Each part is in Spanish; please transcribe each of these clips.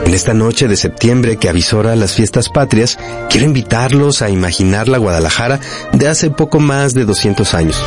En esta noche de septiembre que avisora las fiestas patrias, quiero invitarlos a imaginar la Guadalajara de hace poco más de 200 años.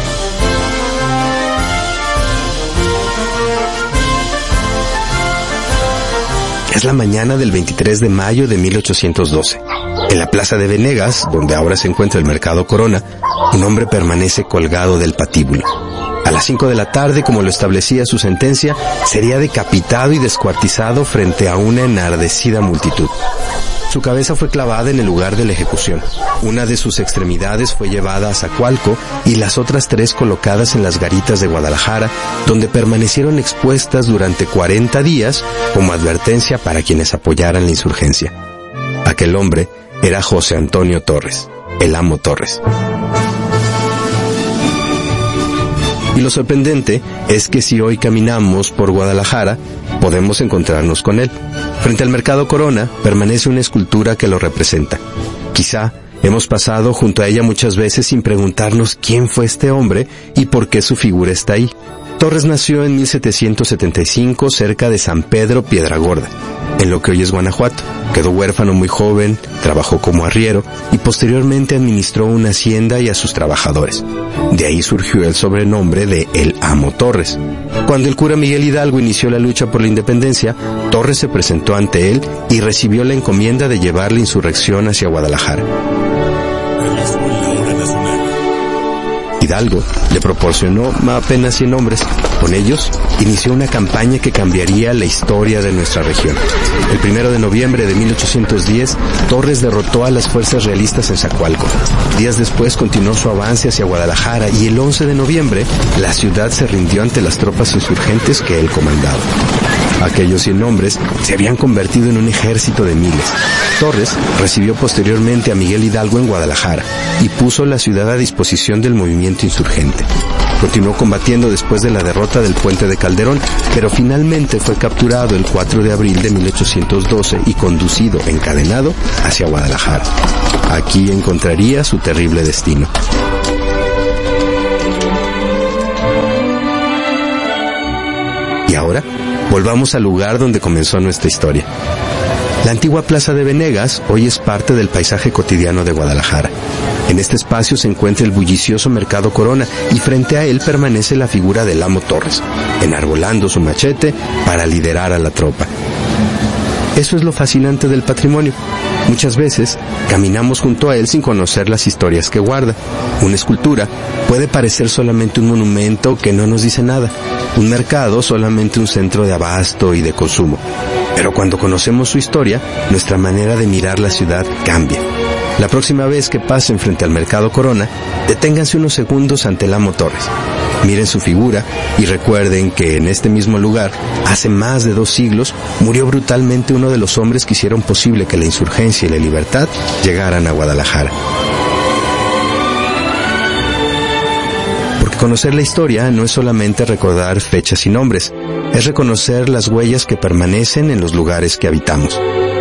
Es la mañana del 23 de mayo de 1812. En la plaza de Venegas, donde ahora se encuentra el Mercado Corona, un hombre permanece colgado del patíbulo. A las 5 de la tarde, como lo establecía su sentencia, sería decapitado y descuartizado frente a una enardecida multitud. Su cabeza fue clavada en el lugar de la ejecución. Una de sus extremidades fue llevada a Zacualco y las otras 3 colocadas en las garitas de Guadalajara, donde permanecieron expuestas durante 40 días como advertencia para quienes apoyaran la insurgencia. Aquel hombre era José Antonio Torres, el Amo Torres. Y lo sorprendente es que si hoy caminamos por Guadalajara, podemos encontrarnos con él. Frente al Mercado Corona permanece una escultura que lo representa. Quizá hemos pasado junto a ella muchas veces sin preguntarnos quién fue este hombre y por qué su figura está ahí. Torres nació en 1775 cerca de San Pedro Piedragorda, en lo que hoy es Guanajuato. Quedó huérfano muy joven, trabajó como arriero y posteriormente administró una hacienda y a sus trabajadores. De ahí surgió el sobrenombre de El Amo Torres. Cuando el cura Miguel Hidalgo inició la lucha por la independencia, Torres se presentó ante él y recibió la encomienda de llevar la insurrección hacia Guadalajara. Hidalgo le proporcionó apenas 100 hombres. Con ellos, inició una campaña que cambiaría la historia de nuestra región. El 1 de noviembre de 1810, Torres derrotó a las fuerzas realistas en Zacualco. Días después continuó su avance hacia Guadalajara y el 11 de noviembre, la ciudad se rindió ante las tropas insurgentes que él comandaba. Aquellos 100 hombres se habían convertido en un ejército de miles. Torres recibió posteriormente a Miguel Hidalgo en Guadalajara y puso la ciudad a disposición del movimiento insurgente. Continuó combatiendo después de la derrota del Puente de Calderón, pero finalmente fue capturado el 4 de abril de 1812 y conducido encadenado hacia Guadalajara. Aquí encontraría su terrible destino. Y ahora, volvamos al lugar donde comenzó nuestra historia. La antigua Plaza de Venegas hoy es parte del paisaje cotidiano de Guadalajara. En este espacio se encuentra el bullicioso Mercado Corona y frente a él permanece la figura del Amo Torres, enarbolando su machete para liderar a la tropa. Eso es lo fascinante del patrimonio. Muchas veces caminamos junto a él sin conocer las historias que guarda. Una escultura puede parecer solamente un monumento que no nos dice nada. Un mercado solamente un centro de abasto y de consumo. Pero cuando conocemos su historia, nuestra manera de mirar la ciudad cambia. La próxima vez que pasen frente al Mercado Corona, deténganse unos segundos ante el Amo Torres. Miren su figura y recuerden que en este mismo lugar, hace más de 2 siglos, murió brutalmente uno de los hombres que hicieron posible que la insurgencia y la libertad llegaran a Guadalajara. Porque conocer la historia no es solamente recordar fechas y nombres, es reconocer las huellas que permanecen en los lugares que habitamos.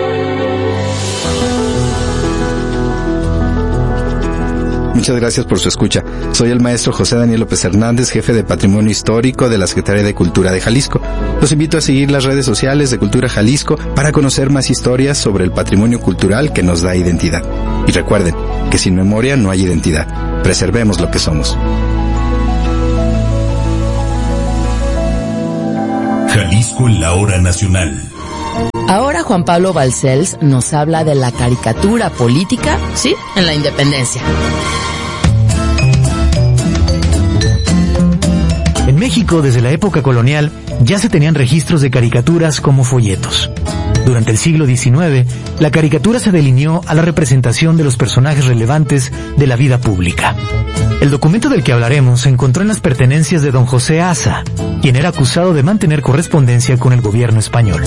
Muchas gracias por su escucha. Soy el maestro José Daniel López Hernández, jefe de Patrimonio Histórico de la Secretaría de Cultura de Jalisco. Los invito a seguir las redes sociales de Cultura Jalisco para conocer más historias sobre el patrimonio cultural que nos da identidad. Y recuerden que sin memoria no hay identidad. Preservemos lo que somos. Jalisco en la hora nacional. Ahora Juan Pablo Balcells nos habla de la caricatura política, sí, en la independencia. En México, desde la época colonial, ya se tenían registros de caricaturas como folletos. Durante el siglo XIX, la caricatura se delineó a la representación de los personajes relevantes de la vida pública. El documento del que hablaremos se encontró en las pertenencias de don José Asa, quien era acusado de mantener correspondencia con el gobierno español.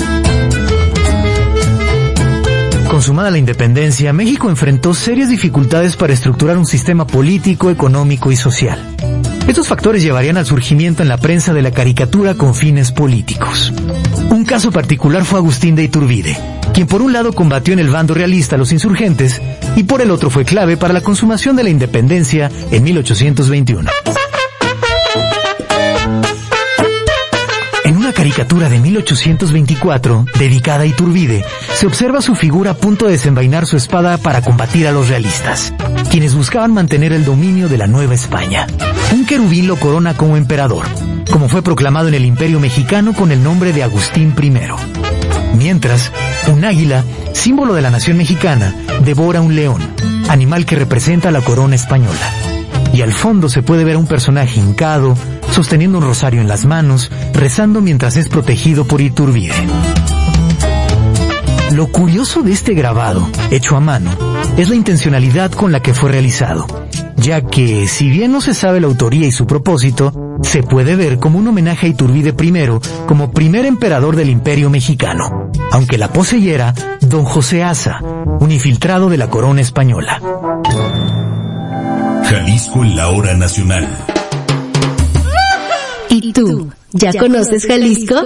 Consumada la independencia, México enfrentó serias dificultades para estructurar un sistema político, económico y social. Estos factores llevarían al surgimiento en la prensa de la caricatura con fines políticos. Un caso particular fue Agustín de Iturbide, quien por un lado combatió en el bando realista a los insurgentes y por el otro fue clave para la consumación de la independencia en 1821. caricatura de 1824, dedicada a Iturbide, se observa su figura a punto de desenvainar su espada para combatir a los realistas, quienes buscaban mantener el dominio de la Nueva España. Un querubín lo corona como emperador, como fue proclamado en el Imperio Mexicano con el nombre de Agustín I. Mientras, un águila, símbolo de la nación mexicana, devora un león, animal que representa la corona española. Y al fondo se puede ver a un personaje hincado, sosteniendo un rosario en las manos, rezando mientras es protegido por Iturbide. Lo curioso de este grabado, hecho a mano, es la intencionalidad con la que fue realizado, ya que, si bien no se sabe la autoría y su propósito, se puede ver como un homenaje a Iturbide I como primer emperador del Imperio Mexicano, aunque la poseyera Don José Aza, un infiltrado de la corona española. Jalisco en la hora nacional. ¿Y tú? ¿Ya conoces Jalisco?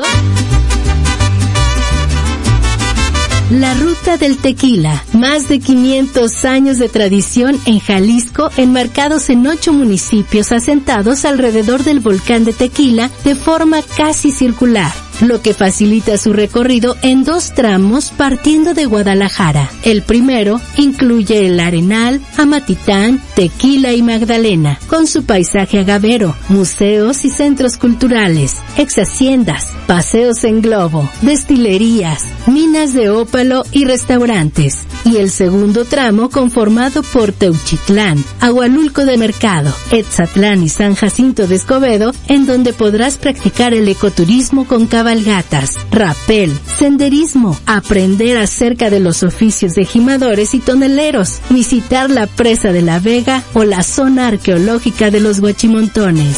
La Ruta del Tequila. Más de 500 años de tradición en Jalisco, enmarcados en 8 municipios asentados alrededor del volcán de Tequila de forma casi circular, lo que facilita su recorrido en 2 tramos partiendo de Guadalajara. El primero incluye el Arenal, Amatitán, Tequila y Magdalena, con su paisaje agavero, museos y centros culturales, exhaciendas, paseos en globo, destilerías, minas de ópalo y restaurantes. Y el segundo tramo conformado por Teuchitlán, Agualulco de Mercado, Etzatlán y San Jacinto de Escobedo, en donde podrás practicar el ecoturismo con cabalgatas, rapel, senderismo, aprender acerca de los oficios de gimadores y toneleros, visitar la presa de la Vega o la zona arqueológica de los Huachimontones.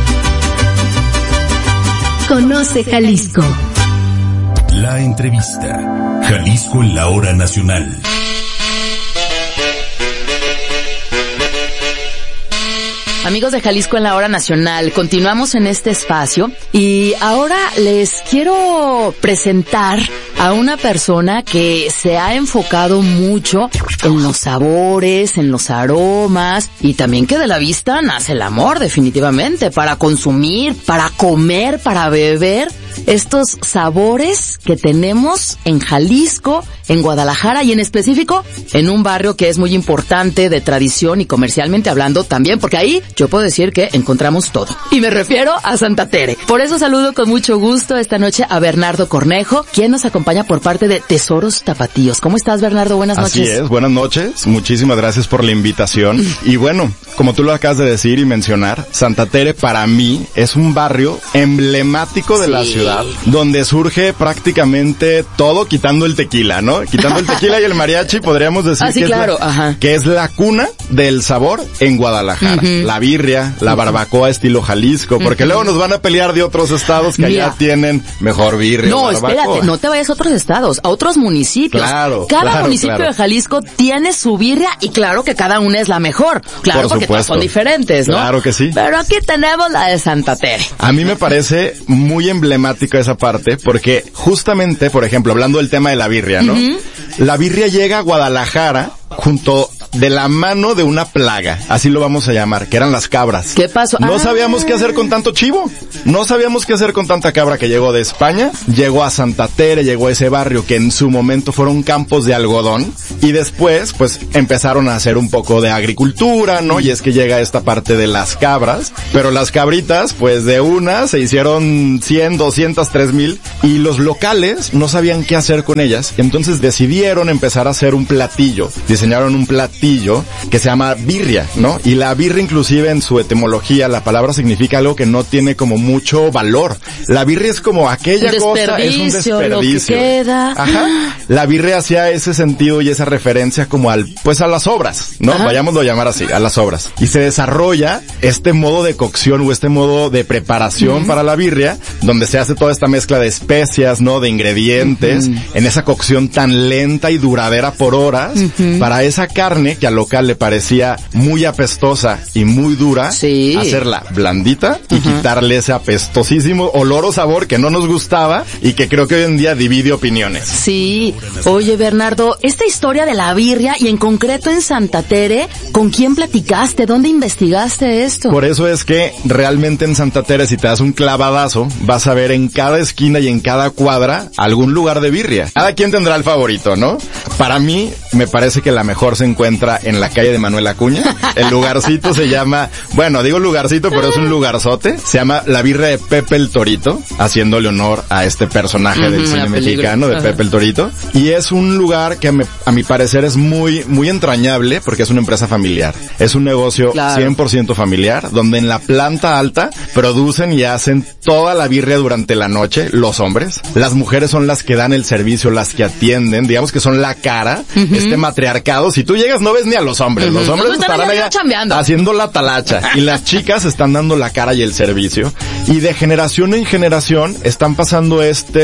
Conoce Jalisco. La entrevista. Jalisco en la hora nacional. Amigos de Jalisco en la hora nacional, continuamos en este espacio y ahora les quiero presentar a una persona que se ha enfocado mucho en los sabores, en los aromas y también que de la vista nace el amor definitivamente, para consumir, para comer, para beber estos sabores que tenemos en Jalisco, en Guadalajara y en específico en un barrio que es muy importante de tradición y comercialmente hablando también, porque ahí yo puedo decir que encontramos todo. Y me refiero a Santa Tere. Por eso saludo con mucho gusto esta noche a Bernardo Cornejo, quien nos acompaña por parte de Tesoros Tapatíos. ¿Cómo estás, Bernardo? Buenas noches. Así es, buenas noches. Muchísimas gracias por la invitación. Y bueno, como tú lo acabas de decir y mencionar, Santa Tere para mí es un barrio emblemático de la ciudad, donde surge prácticamente todo quitando el tequila, ¿no? Quitando el tequila y el mariachi, podríamos decir que es la cuna del sabor en Guadalajara. La birria, la barbacoa estilo Jalisco, porque luego nos van a pelear de otros estados que allá tienen mejor birria. No, espérate, no te vayas a otros estados, a otros municipios. Cada municipio de Jalisco tiene su birria y claro que cada una es la mejor. Claro, porque todas son diferentes, ¿no? Claro que sí. Pero aquí tenemos la de Santa Tere. A mí me parece muy emblemática esa parte, porque justamente, por ejemplo, hablando del tema de la birria, ¿no? La birria llega a Guadalajara junto de la mano de una plaga, así lo vamos a llamar, que eran las cabras. ¿Qué pasó? No sabíamos qué hacer con tanto chivo, no sabíamos qué hacer con tanta cabra que llegó de España, llegó a Santa Tere, llegó a ese barrio que en su momento fueron campos de algodón, y después, pues, empezaron a hacer un poco de agricultura, ¿no? Y es que llega esta parte de las cabras, pero las cabritas, pues, de una se hicieron 100, 200, 3,000, y los locales no sabían qué hacer con ellas, entonces decidieron empezar a hacer un platillo, diseñaron un platillo que se llama birria, ¿no? Y la birria, inclusive en su etimología, la palabra significa algo que no tiene como mucho valor. La birria es como aquella cosa, es un desperdicio. Lo que queda. Ajá. La birria hacía ese sentido y esa referencia como a las obras, ¿no? Vayámoslo a llamar así, a las obras. Y se desarrolla este modo de cocción o este modo de preparación para la birria, donde se hace toda esta mezcla de especias, ¿no? De ingredientes, en esa cocción tan lenta y duradera por horas, para esa carne carne que al local le parecía muy apestosa y muy dura, hacerla blandita y quitarle ese apestosísimo olor o sabor que no nos gustaba y que creo que hoy en día divide opiniones. Sí. Oye, Bernardo, esta historia de la birria y en concreto en Santa Tere, ¿con quién platicaste? ¿Dónde investigaste esto? Por eso es que realmente en Santa Tere, si te das un clavadazo, vas a ver en cada esquina y en cada cuadra algún lugar de birria. Cada quien tendrá el favorito, ¿no? Para mí, me parece que la mejor se encuentra en la calle de Manuel Acuña. El lugarcito se llama, bueno, digo lugarcito, pero es un lugarzote. Se llama La Birria de Pepe el Torito, haciéndole honor a este personaje del cine mexicano, de Pepe el Torito. Y es un lugar que a mi parecer es muy, muy entrañable porque es una empresa familiar. Es un negocio 100% familiar, donde en la planta alta producen y hacen toda la birria durante la noche, los hombres. Las mujeres son las que dan el servicio, las que atienden, digamos que son la cara, este matriarcado. Si tú llegas no ves ni a los hombres, los hombres estarán allá haciendo la talacha y las chicas están dando la cara y el servicio. Y de generación en generación están pasando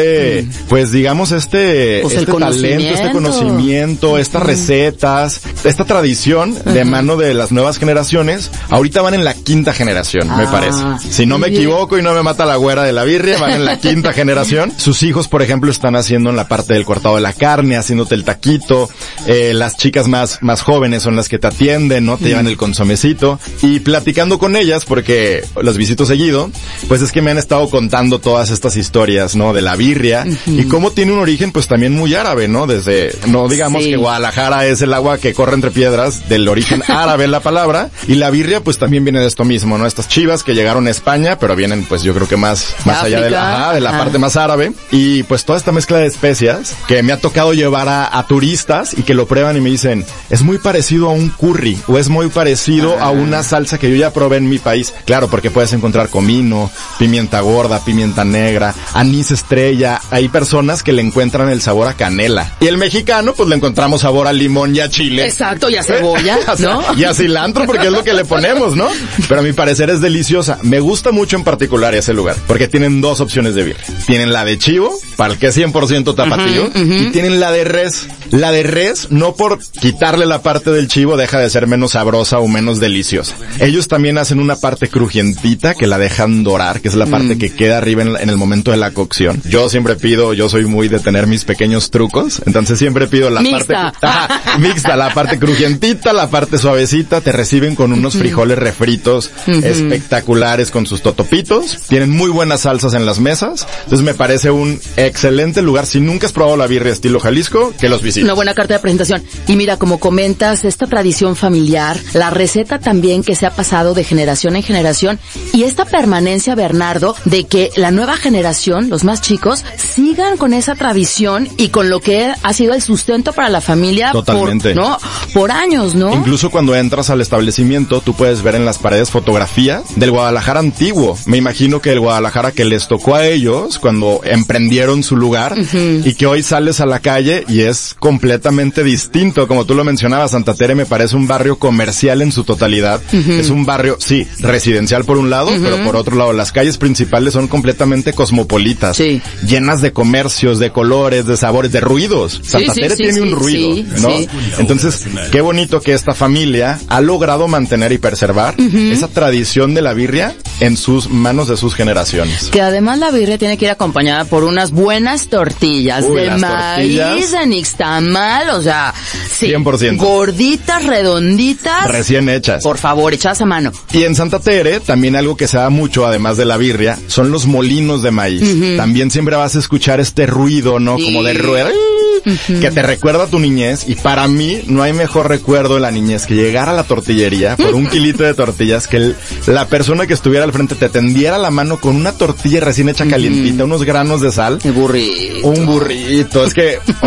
pues digamos este talento, este conocimiento, estas recetas, esta tradición de mano de las nuevas generaciones. Ahorita van en la 5ª generación, me parece. Si no me equivoco y no me mata la güera de la birria, van en la 5ª generación. Sus hijos, por ejemplo, están haciendo en la parte del cortado de la carne, haciéndote el taquito. Las chicas más jóvenes son las que te atienden, ¿no? Te llevan el consomecito. Y platicando con ellas, porque las visito seguido, pues es que me han estado contando todas estas historias, ¿no? De la birria y cómo tiene un origen, pues también muy árabe, ¿no? Desde, no digamos que Guadalajara es el agua que corre entre piedras, del origen árabe la palabra, y la birria pues también viene de esto mismo, ¿no? Estas chivas que llegaron a España, pero vienen pues yo creo que más allá de la parte más árabe, y pues toda esta mezcla de especias que me ha tocado llevar a turistas y que lo prueban y me dicen, es muy parecido a un curry, o es muy parecido a una salsa que yo ya probé en mi país. Claro, porque puedes encontrar comino, pimienta gorda, pimienta negra, anís estrella. Hay personas que le encuentran el sabor a canela. Y el mexicano, pues le encontramos sabor a limón y a chile. Exacto, y a cebolla, o sea, ¿no? Y a cilantro, porque es lo que le ponemos, ¿no? Pero a mi parecer es deliciosa. Me gusta mucho en particular ese lugar, porque tienen 2 opciones de birria. Tienen la de chivo, para el que es 100% tapatío, y tienen la de res. La de res, no por quitarle la parte del chivo, deja de ser menos sabrosa o menos deliciosa. Ellos también hacen una parte crujientita que la dejan dorar, que es la parte que queda arriba en el momento de la cocción. Yo siempre pido, yo soy muy de tener mis pequeños trucos, entonces siempre pido la mixta. Mixta, la parte crujientita, la parte suavecita. Te reciben con unos frijoles refritos espectaculares con sus totopitos. Tienen muy buenas salsas en las mesas. Entonces me parece un excelente lugar. Si nunca has probado la birria estilo Jalisco, que los visites. Una buena carta de presentación. Y mira, como comentas, esta tradición familiar, la receta también que se ha pasado de generación en generación, y esta permanencia, Bernardo, de que la nueva generación, los más chicos, sigan con esa tradición y con lo que ha sido el sustento para la familia. Totalmente. Por años, ¿no? Incluso cuando entras al establecimiento, tú puedes ver en las paredes fotografías del Guadalajara antiguo. Me imagino que el Guadalajara que les tocó a ellos cuando emprendieron su lugar, y que hoy sales a la calle y es completamente distinto. Como tú lo mencionabas, Santa Tere me parece un barrio comercial en su totalidad. Es un barrio, sí, residencial por un lado, pero por otro lado las calles principales son completamente cosmopolitas, llenas de comercios, de colores, de sabores, de ruidos. Santa Tere tiene un ruido, ¿no? Entonces, qué bonito que esta familia ha logrado mantener y preservar esa tradición de la birria en sus manos de sus generaciones. Que además la birria tiene que ir acompañada por unas buenas tortillas de maíz, de nixtamal, o sea, 100%. Gorditas, redonditas. Recién hechas. Por favor, echadas a mano. Y en Santa Tere, también algo que se da mucho, además de la birria, son los molinos de maíz. También siempre vas a escuchar este ruido, ¿no? Como de rueda. Que te recuerda a tu niñez, y para mí no hay mejor recuerdo de la niñez que llegar a la tortillería por un kilito de tortillas, que la persona que estuviera al frente te tendiera la mano con una tortilla recién hecha calientita, unos granos de sal. Un burrito. Un burrito. Es que,